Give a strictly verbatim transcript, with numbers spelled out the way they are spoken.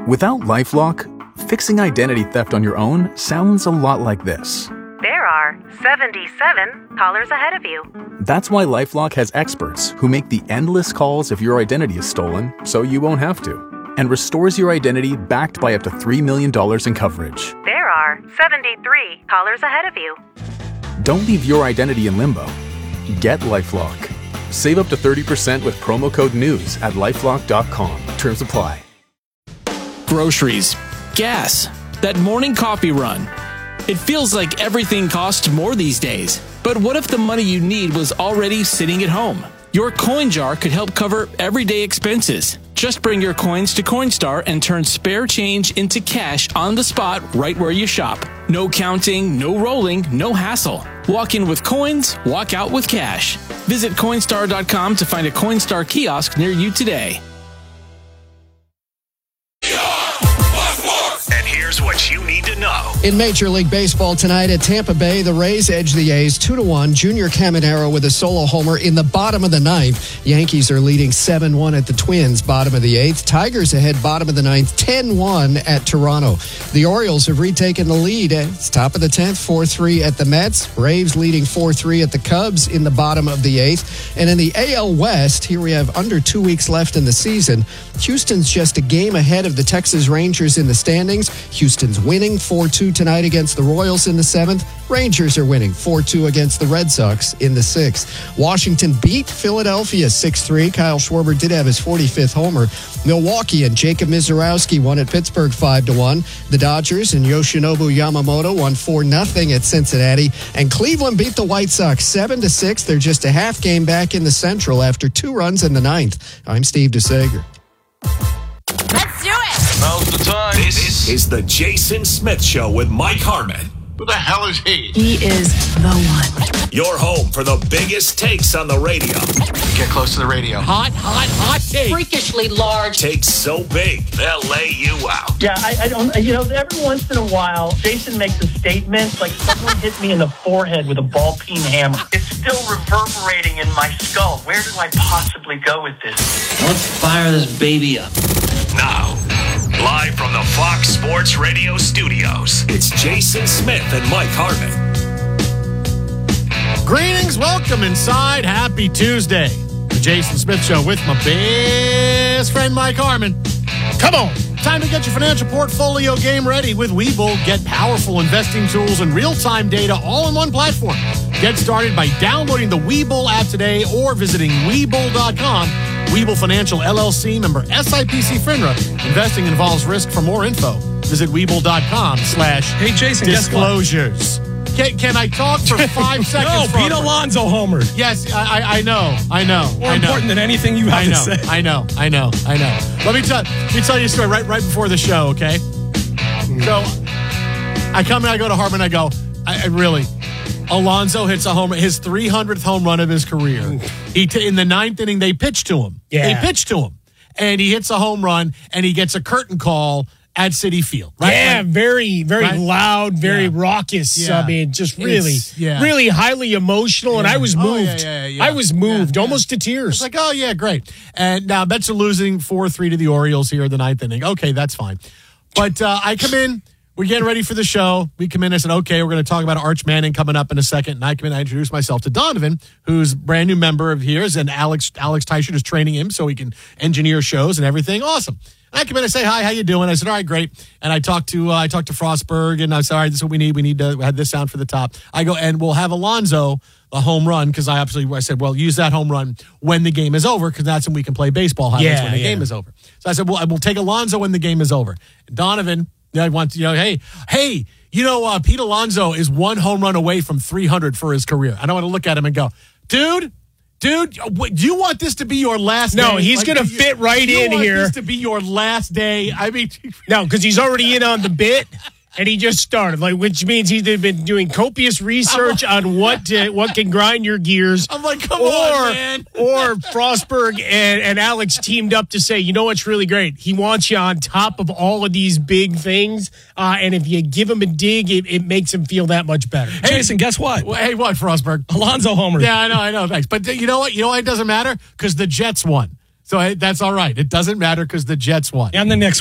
Without LifeLock, fixing identity theft on your own sounds a lot like this. There are seventy-seven callers ahead of you. That's why LifeLock has experts who make the endless calls if your identity is stolen, so you won't have to, and restores your identity backed by up to three million dollars in coverage. There are seventy-three callers ahead of you. Don't leave your identity in limbo. Get LifeLock. Save up to thirty percent with promo code NEWS at lifelock dot com. Terms apply. Groceries, gas, that morning coffee run. It feels like everything costs more these days. But what if the money you need was already sitting at home? Your coin jar could help cover everyday expenses. Just bring your coins to Coinstar and turn spare change into cash on the spot right where you shop. No counting, no rolling, no hassle. Walk in with coins, walk out with cash. Visit Coinstar dot com to find a Coinstar kiosk near you today. And here's what you need to know. In Major League Baseball tonight at Tampa Bay, the Rays edge the A's two to one. Junior Caminero with a solo homer in the bottom of the ninth. Yankees are leading seven one at the Twins, bottom of the eighth. Tigers ahead bottom of the ninth, ten one at Toronto. The Orioles have retaken the lead. It's top of the tenth, four three at the Mets. Braves leading four three at the Cubs in the bottom of the eighth. And in the A L West, here we have under two weeks left in the season. Houston's just a game ahead of the Texas Rangers in the standings. Houston's winning four two tonight against the Royals in the seventh. Rangers are winning four two against the Red Sox in the sixth. Washington beat Philadelphia six three. Kyle Schwarber did have his forty-fifth homer. Milwaukee and Jacob Mizorowski won at Pittsburgh five to one. The Dodgers and Yoshinobu Yamamoto won four nothing at Cincinnati. And Cleveland beat the White Sox seven to six. They're just a half game back in the Central after two runs in the ninth. I'm Steve DeSager. Let's do it! Now's the time. This is the Jason Smith Show with Mike Harmon. Who the hell is he? He is the one. Your home for the biggest takes on the radio. Get close to the radio. Hot, hot, hot take. Freakishly large. Takes so big, they'll lay you out. Yeah, I, I don't, you know, every once in a while, Jason makes a statement like someone hit me in the forehead with a ball peen hammer. It's still reverberating in my skull. Where do I possibly go with this? Let's fire this baby up. Now, live from the Fox Sports Radio studios, it's Jason Smith and Mike Harmon. Greetings, welcome inside. Happy Tuesday. The Jason Smith Show with my best friend Mike Harmon. Come on. Time to get your financial portfolio game ready with Webull. Get powerful investing tools and real-time data all in one platform. Get started by downloading the Webull app today or visiting Webull dot com. Webull Financial L L C, member S I P C FINRA. Investing involves risk. For more info, visit Webull dot com slash Hey, Jason, disclosures. Can, can I talk for five seconds? No, Pete Alonso homer. Yes, I, I, I know, I know. More I know. important than anything you have I know, to say. I know, I know, I know. Let me tell, let me tell you a story right, right before the show, okay? So, I come and I go to Harmon. I go, I, I really. Alonso hits a home, his three hundredth home run of his career. He t- in the ninth inning, they pitch to him. Yeah. They pitch to him, and he hits a home run, and he gets a curtain call at Citi Field. Right? Yeah, Like, very, very right? loud, very Yeah. raucous. Yeah. I mean, just really, It's- yeah. really highly emotional, and Yeah. I was Oh, moved. yeah, yeah, yeah. I was moved, Yeah, yeah. almost to tears. It's like, oh, yeah, great. And now Mets are losing four three to the Orioles here in the ninth inning. Okay, that's fine. But uh, I come in. We're getting ready for the show. We come in and I said, okay, we're going to talk about Arch Manning coming up in a second. And I come in, I introduce myself to Donovan, who's a brand new member of here, and Alex Alex Teichert is training him so he can engineer shows and everything. Awesome. And I come in and say, hi, how you doing? I said, all right, great. And I talked to uh, I talked to Frostberg, and I said, all right, this is what we need. We need to have this sound for the top. I go, and we'll have Alonso a home run, because I absolutely, I said, well, use that home run when the game is over, because that's when we can play baseball highlights Yeah, when the yeah. game is over. So I said, well, we'll take Alonso when the game is over. Donovan, I want to, you know, hey, hey, you know, uh, Pete Alonso is one home run away from three hundred for his career. I don't want to look at him and go, dude, dude, what, do you want this to be your last No, day? he's Like, gonna do you- fit right do you in want here. this to be your last day? I mean, No, because he's already in on the bit, and he just started, like, which means he's been doing copious research on what to, what can grind your gears. I'm like, come or, on, man. Or Frostberg and, and Alex teamed up to say, you know what's really great? He wants you on top of all of these big things, uh, and if you give him a dig, it, it makes him feel that much better. Hey, Jason, guess what? Well, hey, what, Frostberg? Alonso homer. Yeah, I know, I know. Thanks. But uh, you know what? You know why it doesn't matter? Because the Jets won. So hey, that's all right. It doesn't matter because the Jets won. And the next